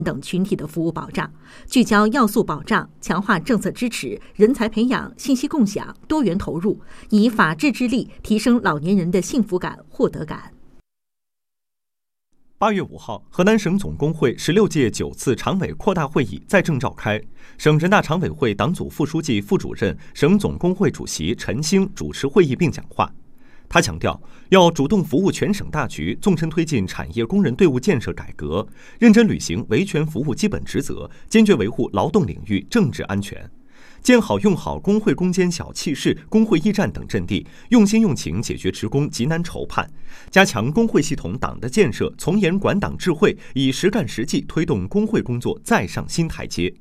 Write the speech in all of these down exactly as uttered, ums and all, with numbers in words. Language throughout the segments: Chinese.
等群体的服务保障，聚焦要素保障，强化政策支持、人才培养、信息共享、多元投入，以法治之力提升老年人的幸福感、获得感。 八月五号，河南省总工会十六届九次常委扩大会议在郑召开，省人大常委会党组副书记、副主任、省总工会主席陈兴主持会议并讲话。他强调，要主动服务全省大局，纵深推进产业工人队伍建设改革，认真履行维权服务基本职责，坚决维护劳动领域政治安全，建好用好工会攻坚小气势、工会驿站等阵地，用心用情解决职工急难愁盼，加强工会系统党的建设，从严管党治会，以实干实际推动工会工作再上新台阶。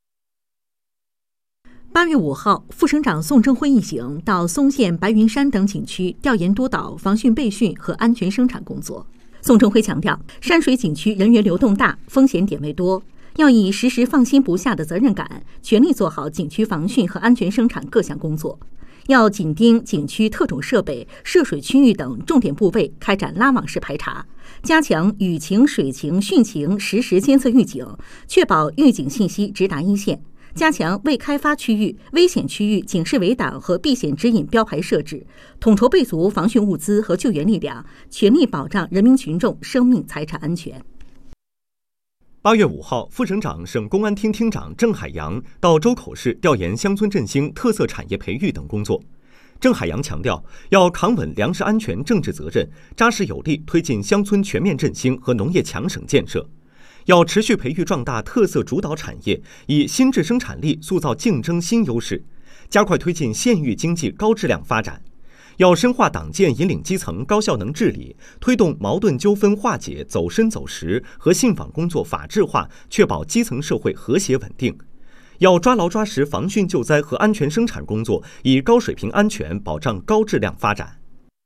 八月五号，副省长宋征辉一行到松县、白云山等景区调研督导防汛备训和安全生产工作。宋征辉强调，山水景区人员流动大，风险点位多，要以时时放心不下的责任感，全力做好景区防汛和安全生产各项工作。要紧盯景区特种设备、涉水区域等重点部位，开展拉网式排查，加强雨情、水情、汛情实时监测预警，确保预警信息直达一线。加强未开发区域、危险区域警示围挡和避险指引标牌设置，统筹备足防汛物资和救援力量，全力保障人民群众生命财产安全。 八月五号，副省长、省公安厅厅长郑海洋到周口市调研乡村振兴、特色产业培育等工作。郑海洋强调，要扛稳粮食安全政治责任，扎实有力推进乡村全面振兴和农业强省建设。要持续培育壮大特色主导产业，以新质生产力塑造竞争新优势，加快推进县域经济高质量发展。要深化党建引领基层高效能治理，推动矛盾纠纷化解走深走实和信访工作法治化，确保基层社会和谐稳定。要抓牢抓实防汛救灾和安全生产工作，以高水平安全保障高质量发展。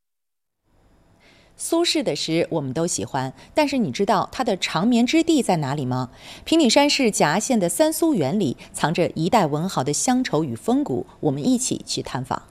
苏轼的诗我们都喜欢，但是你知道它的长眠之地在哪里吗？平顶山市夹县的三苏园里藏着一代文豪的乡愁与风骨，我们一起去探访。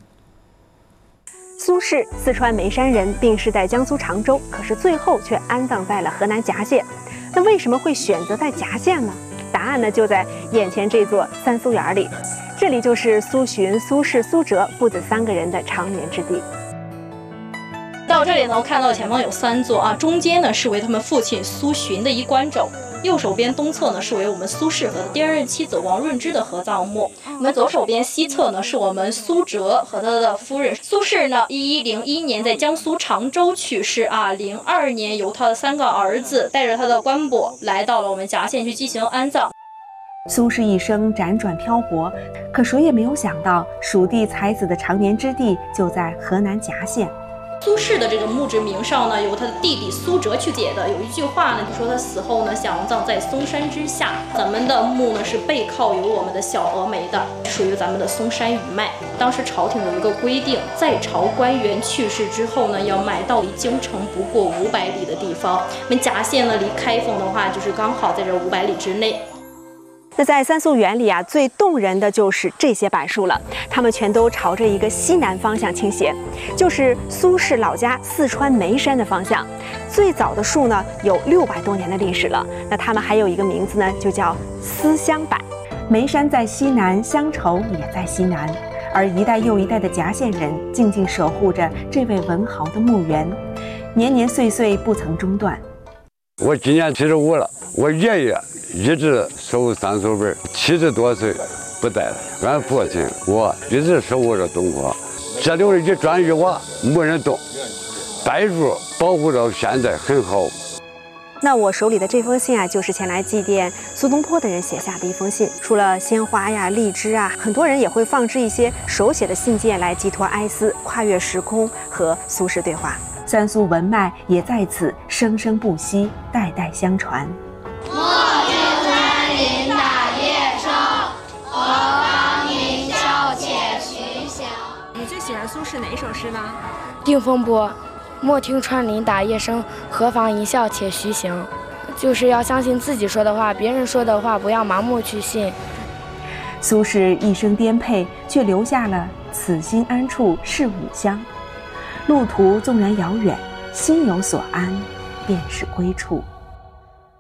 苏轼，四川眉山人，病逝在江苏常州，可是最后却安葬在了河南夹县。那为什么会选择在夹县呢？答案呢就在眼前这座三苏园里，这里就是苏洵、苏轼、苏辙父子三个人的长眠之地。 到这里呢，我看到前方有三座啊，中间呢是为他们父亲苏洵的一棺冢，右手边东侧呢是为我们苏轼和第二任妻子王润之的合葬墓，我们左手边西侧呢是我们苏辙和他的夫人。苏轼呢，一一零一年在江苏常州去世啊，零二年由他的三个儿子带着他的棺椁来到了我们夹县去进行安葬。 苏轼一生辗转漂泊，可谁也没有想到，蜀地才子的长眠之地就在河南夹县。 苏轼的这个墓志铭上呢，由他的弟弟苏辙去写的，有一句话呢，就说他死后呢想葬在嵩山之下。咱们的墓呢是背靠有我们的小峨眉的，属于咱们的嵩山余脉。当时朝廷有一个规定，在朝官员去世之后呢，要埋到离京城不过五百里的地方。我们夹县呢离开封的话，就是刚好在这五百里之内。 那在三苏园里啊，最动人的就是这些柏树了，它们全都朝着一个西南方向倾斜，就是苏轼老家四川眉山的方向。最早的树呢，有六百多年的历史了。那它们还有一个名字呢，就叫思乡柏。眉山在西南，乡愁也在西南，而一代又一代的夹县人静静守护着这位文豪的墓园，年年岁岁不曾中断。 我今年七十五了，我爷爷一直守三苏本，七十多岁不在了。俺父亲我一直守护着东坡，这留了一砖一瓦，没人动，柏树保护到现在很好。 那我手里的这封信啊，就是前来祭奠苏东坡的人写下的一封信。除了鲜花呀、荔枝啊，很多人也会放置一些手写的信件来寄托哀思，跨越时空和苏轼对话。三苏文脉也在此生生不息，代代相传。 莫云山林大叶生，何方名叫且徐翔。 你最喜欢苏轼哪一首诗呢？ 定风波，莫听穿林打叶声，何妨一笑且徐行。就是要相信自己说的话，别人说的话不要盲目去信。 苏轼一生颠沛，却留下了此心安处是吾乡。路途纵然遥远，心有所安，便是归处。